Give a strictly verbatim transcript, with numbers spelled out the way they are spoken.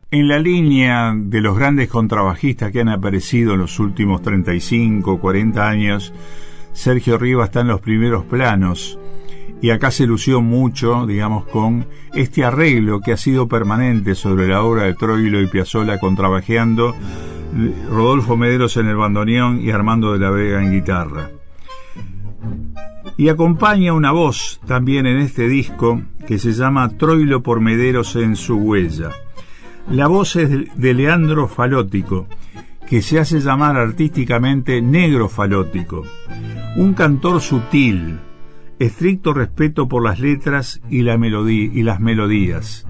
En la línea de los grandes contrabajistas que han aparecido en los últimos treinta y cinco, cuarenta años, Sergio Rivas está en los primeros planos, y acá se lució mucho, digamos, con este arreglo que ha sido permanente sobre la obra de Troilo y Piazzolla contrabajeando, Rodolfo Mederos en el bandoneón y Armando de la Vega en guitarra. Y acompaña una voz también en este disco que se llama Troilo por Mederos en su huella. La voz es de Leandro Falótico, que se hace llamar artísticamente Negro Falótico, un cantor sutil, estricto respeto por las letras y, la melodía, y las melodías.